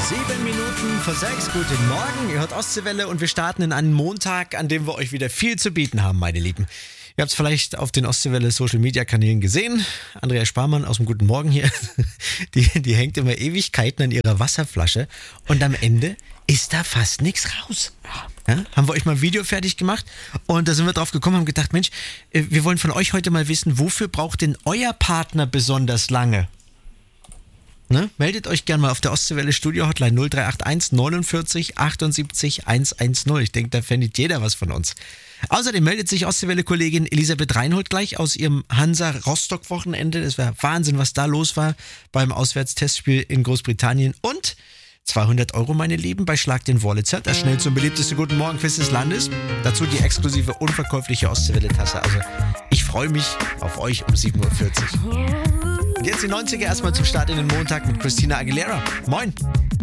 7:07. Guten Morgen, ihr hört Ostseewelle und wir starten in einen Montag, an dem wir euch wieder viel zu bieten haben, meine Lieben. Ihr habt es vielleicht auf den Ostseewelle Social Media Kanälen gesehen. Andrea Sparmann aus dem Guten Morgen hier, die hängt immer Ewigkeiten an ihrer Wasserflasche und am Ende ist da fast nichts raus. Ja, haben wir euch mal ein Video fertig gemacht und da sind wir drauf gekommen, haben gedacht, Mensch, wir wollen von euch heute mal wissen, wofür braucht denn euer Partner besonders lange? Ne? Meldet euch gerne mal auf der Ostseewelle Studio Hotline 0381 49 78 110. Ich denke, da findet jeder was von uns. Außerdem meldet sich Ostseewelle-Kollegin Elisabeth Reinhold gleich aus ihrem Hansa-Rostock-Wochenende. Das war Wahnsinn, was da los war beim Auswärtstestspiel in Großbritannien. Und 200 Euro, meine Lieben, bei Schlag den Wurlitzer, das schnellste und beliebteste Guten Morgen-Quiz des Landes. Dazu die exklusive, unverkäufliche Ostseewelle-Tasse. Also ich freue mich auf euch um 7:40 Uhr. Und jetzt die 90er erstmal zum Start in den Montag mit Christina Aguilera. Moin!